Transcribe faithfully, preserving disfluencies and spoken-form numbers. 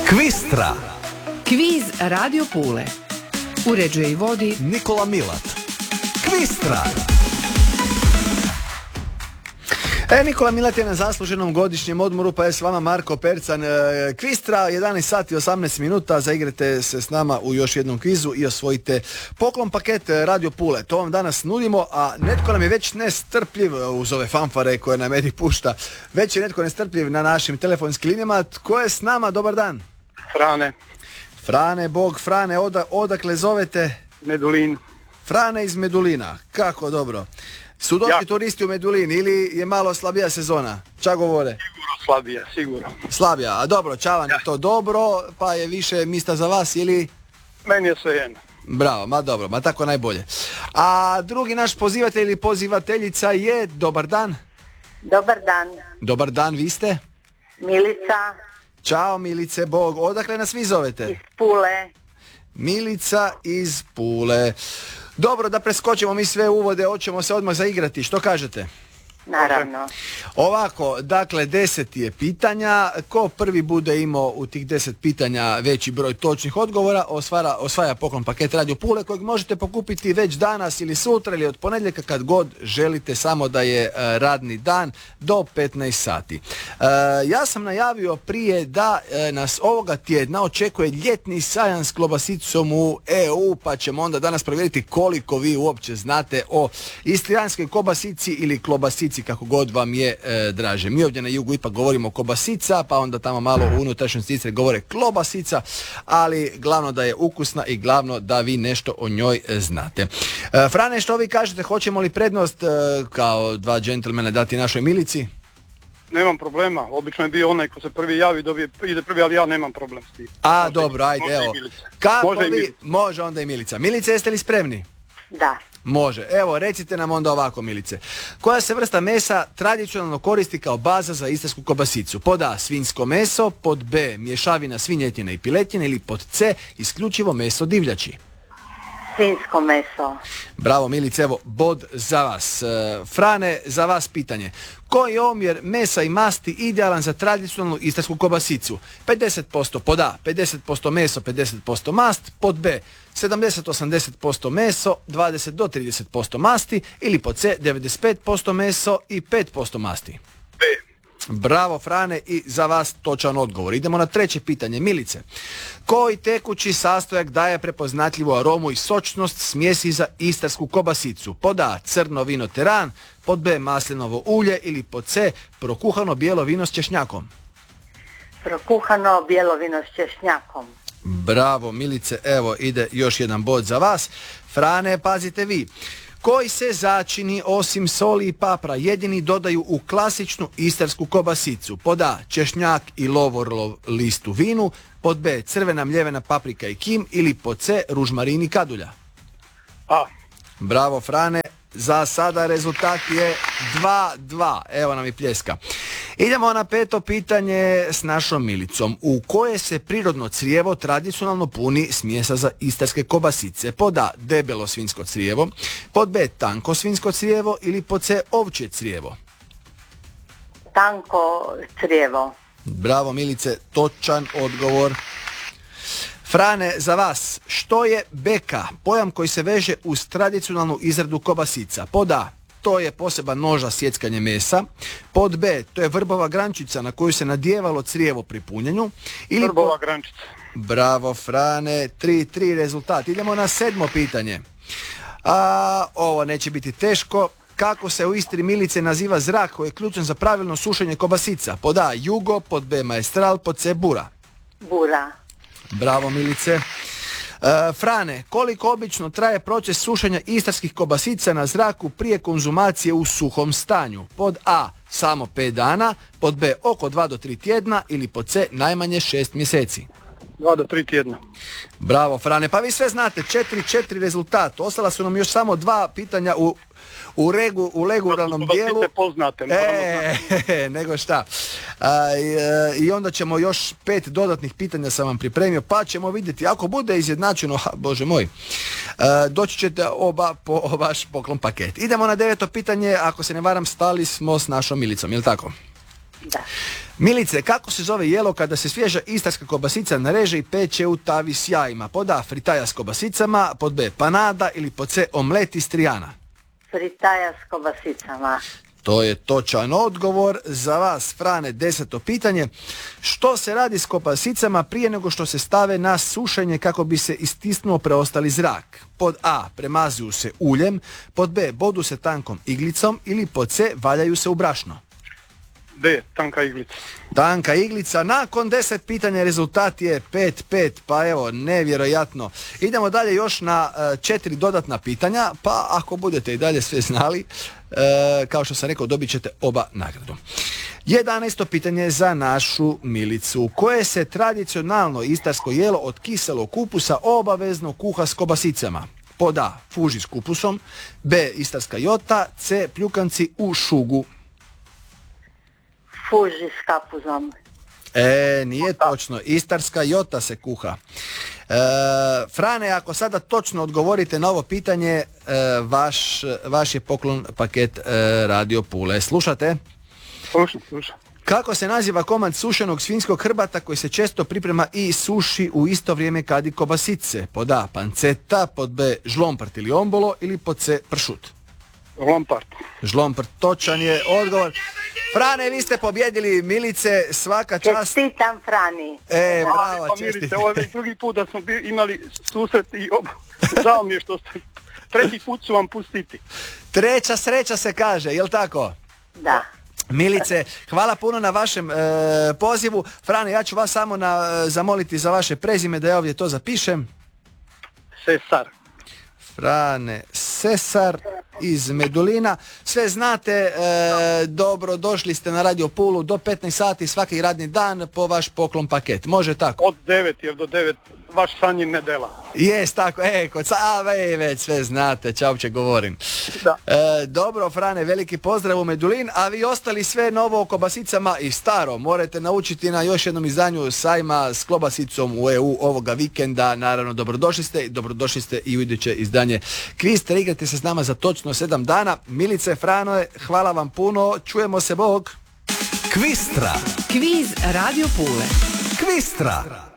Kvistra. Kviz Radio Pule. Uređuje i vodi Nikola Milat. Kvistra. E, Nikola Milat je na zasluženom godišnjem odmoru, pa je s vama Marko Percan. E, Kvistra, jedanaest sati i osamnaest minuta, zaigrate se s nama u još jednom kvizu i osvojite poklon paket Radio Pule. To vam danas nudimo, a netko nam je već nestrpljiv uz ove fanfare koje nam Edi pušta. Već je netko nestrpljiv na našim telefonskim linijama. Tko je s nama? Dobar dan. Frane. Frane, Bog, Frane, oda, odakle zovete? Medulin. Frane iz Medulina, kako dobro. Su došli Ja. turisti u Medulin ili je malo slabija sezona? Ča govore? Sigurno slabija, sigurno. Slabija, a dobro, Čavan je to dobro, pa je više mista za vas ili... Meni je sve jedno. Bravo, ma dobro, ma tako najbolje. A drugi naš pozivatelj ili pozivateljica je, dobar dan. Dobar dan, Dobar dan, vi ste? Milica Ćao Milice, Bog, odakle nas vi zovete? iz Pule. Milica iz Pule. Dobro, da preskočimo mi sve uvode, hoćemo se odmah zaigrati, što kažete? Naravno. Ovako, dakle, deset je pitanja. Ko prvi bude imao u tih deset pitanja veći broj točnih odgovora, osvara, osvaja poklon paket Radio Pule, kojeg možete pokupiti već danas ili sutra ili od ponedjeljka kad god želite, samo da je e, radni dan do petnaest sati. E, ja sam najavio prije da e, nas ovoga tjedna očekuje ljetni sajam s klobasicom u E U, pa ćemo onda danas provjeriti koliko vi uopće znate o istrijanskoj kobasici ili klobasici, kako god vam je e, draže. Mi ovdje na jugu ipak govorimo kobasica, pa onda tamo malo u unutrašnjosti Istre govore klobasica, ali glavno da je ukusna i glavno da vi nešto o njoj e, znate. E, Frane, što vi kažete, hoćemo li prednost e, kao dva džentlmena dati našoj Milici? Nemam problema, obično je bio onaj ko se prvi javi, dobije, ide prvi, ali ja nemam problem s tim. A, Može dobro, i- ajde, može evo. i Milica. Kako Može i vi? Milica. Može onda i Milica. Milice, jeste li spremni? Da. Može. Evo, recite nam onda ovako, Milice. Koja se vrsta mesa tradicionalno koristi kao baza za istarsku kobasicu? Pod A, svinjsko meso, pod B, mješavina svinjetine i piletine ili pod C, isključivo meso divljači? Svinjsko meso. Bravo, Milice, evo, bod za vas. E, Frane, za vas pitanje. Koji je omjer mesa i masti idealan za tradicionalnu istarsku kobasicu? pedeset posto pod A, pedeset posto meso, pedeset posto mast, pod B, sedamdeset do osamdeset posto meso, dvadeset do trideset posto masti ili pod C, devedeset pet posto meso i pet posto masti? B. Bravo, Frane, i za vas točan odgovor. Idemo na treće pitanje. Milice, koji tekući sastojak daje prepoznatljivu aromu i sočnost smjesi za istarsku kobasicu? Pod A, crno vino teran, pod B, maslinovo ulje ili pod C, prokuhano bijelo vino s češnjakom? Prokuhano bijelo vino s češnjakom. Bravo, Milice, evo ide još jedan bod za vas. Frane, pazite vi. Koji se začini osim soli i papra jedini dodaju u klasičnu istarsku kobasicu? Pod A, češnjak i lovorov list u vinu, pod B, crvena mljevena paprika i kim ili pod C, ružmarin i kadulja? A. Bravo, Frane, za sada rezultat je dva dva. Evo nam i pljeska. Idemo na peto pitanje s našom Milicom. U koje se prirodno crijevo tradicionalno puni smjesa za istarske kobasice? Pod A, debelo svinjsko crijevo, pod B, tanko svinjsko crijevo ili pod C, ovčje crijevo? Tanko crijevo. Bravo, Milice, točan odgovor. Frane, za vas, što je beka? Pojam koji se veže uz tradicionalnu izradu kobasica. Pod A, to je poseban nož za sjeckanje mesa. Pod B, to je vrbova grančica na koju se nadijevalo crijevo pri punjenju. Ili Vrbova pod... grančica. Bravo, Frane, tri tri rezultat. Idemo na sedmo pitanje. A, ovo neće biti teško. Kako se u Istri, Milice, naziva zrak koji je ključan za pravilno sušenje kobasica? Pod A, jugo, pod B, maestral, pod C, bura? Bura. Bravo, Milice. E, Frane, koliko obično traje proces sušenja istarskih kobasica na zraku prije konzumacije u suhom stanju? Pod A, samo pet dana, pod B, oko dva do tri tjedna ili pod C, najmanje šest mjeseci? Dva do tri tjedna. Bravo, Frane, pa vi sve znate, četiri četiri rezultat. Ostala su nam još samo dva pitanja u, u, regu, u leguralnom dijelu. Kobasice poznate, moramo znati. E, nego šta. A, i, e, I onda ćemo još pet dodatnih pitanja sam vam pripremio, pa ćemo vidjeti. Ako bude izjednačeno, ha, bože moj, e, doći ćete oba po vaš poklon paket. Idemo na deveto pitanje, ako se ne varam, stali smo s našom Milicom, je li tako? Da. Milice, kako se zove jelo kada se svježa istarska kobasica nareže i peče u tavi s jajima? Pod A, fritaja s kobasicama, pod B, panada ili pod C, omlet iz Trijana? Fritaja s kobasicama. To je točan odgovor. Za vas, Frane, deseto pitanje. Što se radi s kobasicama prije nego što se stave na sušenje kako bi se istisnuo preostali zrak? Pod A, premazuju se uljem, pod B, bodu se tankom iglicom ili pod C, valjaju se u brašno? D, tanka iglica. Tanka iglica. Nakon deset pitanja rezultat je pet pet, pa evo, nevjerojatno. Idemo dalje još na uh, četiri dodatna pitanja, pa ako budete i dalje sve znali, uh, kao što sam rekao, dobit ćete oba nagradu. jedanaesto pitanje za našu Milicu. Koje se tradicionalno istarsko jelo od kiselog kupusa obavezno kuha s kobasicama? Pod A, fuži s kupusom, B, istarska jota, C, pljukanci u šugu. Fuži s kapuzom. E, nije točno. Istarska jota se kuha. E, Frane, ako sada točno odgovorite na ovo pitanje, e, vaš, vaš je poklon paket e, Radio Pule. Slušate? Slušam, slušam. Kako se naziva komad sušenog svinjskog hrbata koji se često priprema i suši u isto vrijeme kad i kobasice? Pod A, panceta, pod B, žlompart ili ombolo ili pod C, pršut? Žlompart. Žlompart, točan je odgovor. Frane, vi ste pobjedili, Milice, svaka čast. Čestitam Frani. E, bravo, Pa čestitam. Milice, ovo je već drugi put da smo bi- imali susret i ob... žao mi je što ste... Treći put su vam pustiti. Treća sreća se kaže, jel tako? Da. Milice, hvala puno na vašem e, pozivu. Frane, ja ću vas samo na, e, zamoliti za vaše prezime da ja ovdje to zapišem. Sesar. Frane Sesar iz Medulina. Sve znate, e, dobro došli ste na Radio Pulu do petnaest sati svaki radni dan po vaš poklon paket. Može tako? Od devet jer do devet vaš sanjin ne dela. Jes, tako, e, kod sa, a, ve, već sve znate, čauče govorim. Da. E, dobro, Frane, veliki pozdrav u Medulin, a vi ostali sve novo o kobasicama i staro. Morate naučiti na još jednom izdanju sajma s kobasicom u E U ovoga vikenda. Naravno, dobrodošli ste i dobrodošli ste i u iduće izdanje Kvister. Igrate se s nama za točno sedam dana. Milice, Frano, hvala vam puno, čujemo se, bog. Kvistra. Kviz Radio Pule. Kvistra.